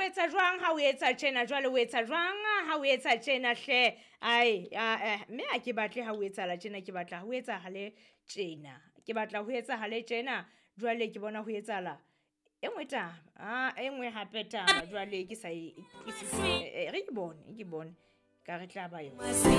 etsa jwang ha o etsa tjena jwale o etsa jwang ha o etsa tjena hle mme a ke batle ha o etsala tjena ke batla ho etsahale tjena ke batla ho etsahale tjena jwale ke bona ho etsala engwe taba engwe hape taba jwale ke sa e utlwisisi re ke bone ka re tla ba yona